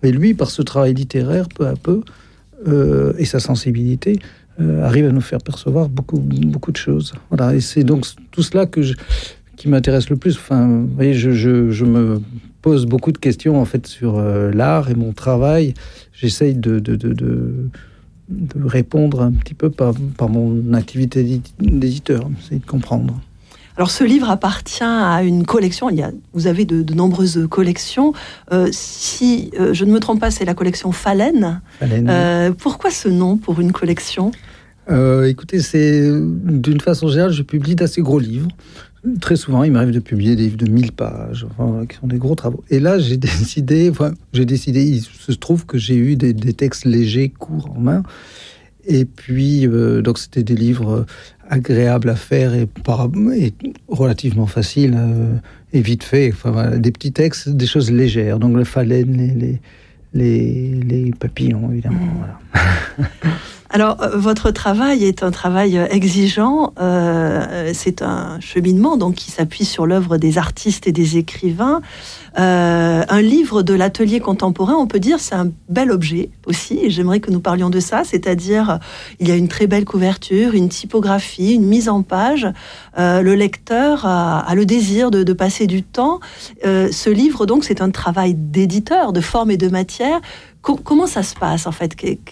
Mais lui, par ce travail littéraire, peu à peu, et sa sensibilité, arrive à nous faire percevoir beaucoup de choses. Voilà, et c'est donc tout cela qui m'intéresse le plus. Enfin, vous voyez, je me pose beaucoup de questions en fait sur l'art et mon travail. J'essaye de répondre un petit peu par mon activité d'éditeur, essayer de comprendre. Alors, ce livre appartient à une collection. Vous avez de nombreuses collections. Si je ne me trompe pas, c'est la collection Phalène. Pourquoi ce nom pour une collection ? Écoutez, c'est d'une façon générale, je publie d'assez gros livres. Très souvent, il m'arrive de publier des livres de 1000 pages, qui sont des gros travaux. Et là, j'ai décidé, il se trouve que j'ai eu des textes légers, courts en main. Et puis, donc c'était des livres agréables à faire et relativement faciles et vite faits. Enfin, voilà, des petits textes, des choses légères. Donc, le phalène, les papillons, évidemment. Voilà. Alors, votre travail est un travail exigeant. C'est un cheminement donc, qui s'appuie sur l'œuvre des artistes et des écrivains. Un livre de l'atelier contemporain, on peut dire, c'est un bel objet aussi. Et j'aimerais que nous parlions de ça. C'est-à-dire, il y a une très belle couverture, une typographie, une mise en page. Le lecteur a le désir de passer du temps. Ce livre, donc, c'est un travail d'éditeur, de forme et de matière. Comment ça se passe, en fait ?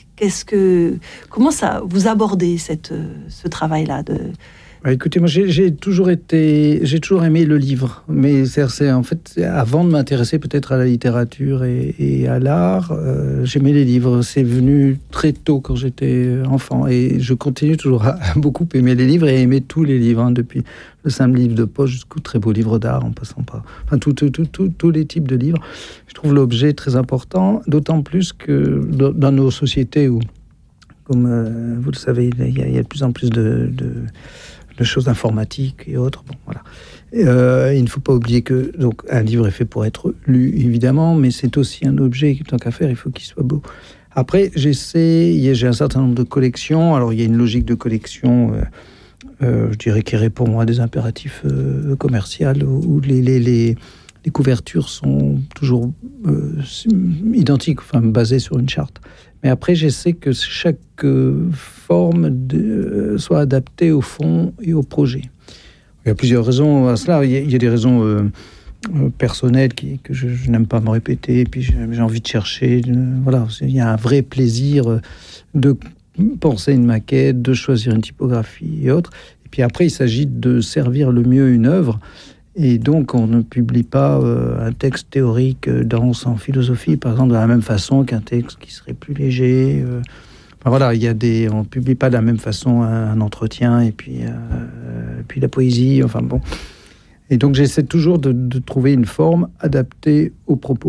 Comment ça vous abordez ce travail-là Écoutez, moi j'ai toujours aimé le livre, mais c'est en fait avant de m'intéresser peut-être à la littérature et à l'art, j'aimais les livres. C'est venu très tôt quand j'étais enfant et je continue toujours à beaucoup aimer les livres et à aimer tous les livres, depuis le simple livre de poche jusqu'au très beau livre d'art, en passant par tous les types de livres. Je trouve l'objet très important, d'autant plus que dans nos sociétés où, comme vous le savez, il y a de plus en plus de choses informatiques et autres. Bon, voilà. Il ne faut pas oublier que donc, un livre est fait pour être lu, évidemment, mais c'est aussi un objet, tant qu'à faire, il faut qu'il soit beau. Après, j'ai un certain nombre de collections. Alors, il y a une logique de collection, je dirais, qui répond à des impératifs commerciaux, où les couvertures sont toujours identiques, enfin, basées sur une charte. Mais après, j'essaie que chaque forme soit adaptée au fond et au projet. Il y a plusieurs raisons à cela. Il y a des raisons personnelles que je n'aime pas me répéter. Et puis j'ai envie de chercher. Voilà, il y a un vrai plaisir de penser une maquette, de choisir une typographie et autres. Et puis après, il s'agit de servir le mieux une œuvre. Et donc, on ne publie pas un texte théorique dense en philosophie, par exemple, de la même façon qu'un texte qui serait plus léger. Enfin, voilà, on ne publie pas de la même façon un entretien et puis la poésie. Enfin bon. Et donc, j'essaie toujours de trouver une forme adaptée aux propos,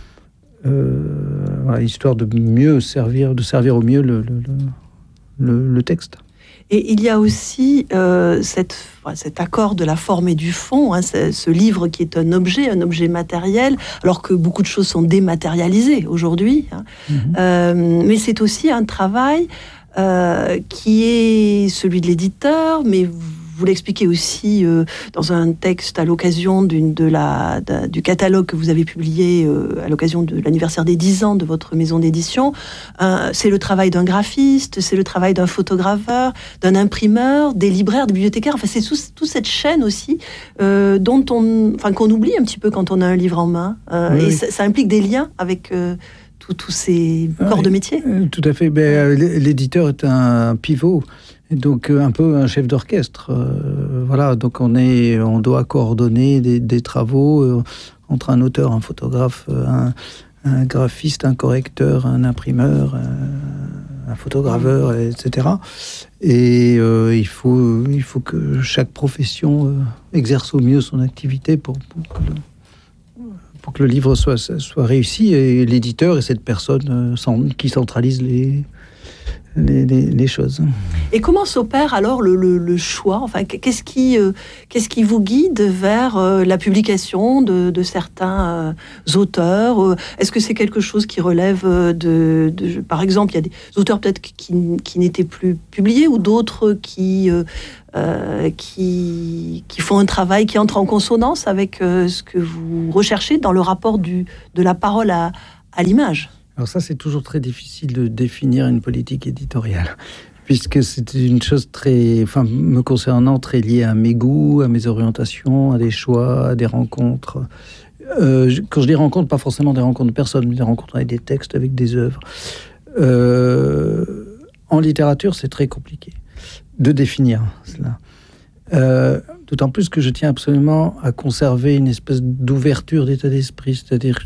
voilà, histoire de servir au mieux le texte. Et il y a aussi cet accord de la forme et du fond, ce livre qui est un objet matériel, alors que beaucoup de choses sont dématérialisées aujourd'hui. Mais c'est aussi un travail qui est celui de l'éditeur, mais vous l'expliquez aussi dans un texte à l'occasion du catalogue que vous avez publié à l'occasion de l'anniversaire des 10 ans de votre maison d'édition. C'est le travail d'un graphiste, c'est le travail d'un photograveur, d'un imprimeur, des libraires, des bibliothécaires. Enfin, c'est toute cette chaîne aussi qu'on oublie un petit peu quand on a un livre en main. Oui. Et ça implique des liens avec tous ces corps de métier. Tout à fait. L'éditeur est un pivot. Donc un peu un chef d'orchestre, voilà. Donc on doit coordonner des travaux entre un auteur, un photographe, un graphiste, un correcteur, un imprimeur, un photograveur, etc. Et il faut que chaque profession exerce au mieux son activité pour que le livre soit réussi. Et l'éditeur est cette personne qui centralise les choses. Et comment s'opère alors le choix ? Enfin, qu'est-ce qui vous guide vers la publication de certains auteurs ? Est-ce que c'est quelque chose qui relève par exemple, il y a des auteurs peut-être qui n'étaient plus publiés ou d'autres qui font un travail qui entre en consonance avec ce que vous recherchez dans le rapport de la parole à à l'image. Alors ça, c'est toujours très difficile de définir une politique éditoriale, puisque c'est une chose me concernant, très liée à mes goûts, à mes orientations, à des choix, à des rencontres. Quand je dis rencontres, pas forcément des rencontres de personnes, mais des rencontres avec des textes, avec des œuvres. En littérature, c'est très compliqué de définir cela. D'autant plus que je tiens absolument à conserver une espèce d'ouverture d'état d'esprit, c'est-à-dire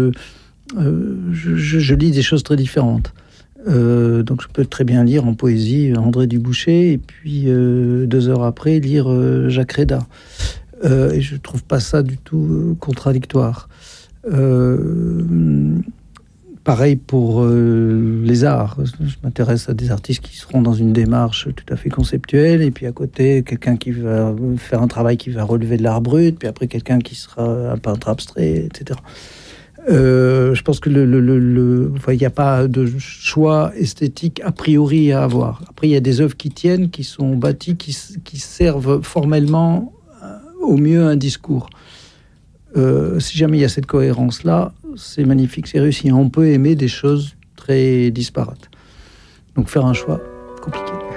je lis des choses très différentes. Donc je peux très bien lire en poésie André Duboucher et puis 2 heures après lire Jacques Réda. Et je trouve pas ça du tout contradictoire. Pareil pour les arts. Je m'intéresse à des artistes qui seront dans une démarche tout à fait conceptuelle, et puis à côté, quelqu'un qui va faire un travail qui va relever de l'art brut, puis après quelqu'un qui sera un peintre abstrait, etc. Je pense que il n'y a pas de choix esthétique a priori à avoir. Après, il y a des œuvres qui tiennent, qui sont bâties, qui servent formellement au mieux un discours. Si jamais il y a cette cohérence-là, c'est magnifique, c'est réussi. On peut aimer des choses très disparates. Donc faire un choix, compliqué.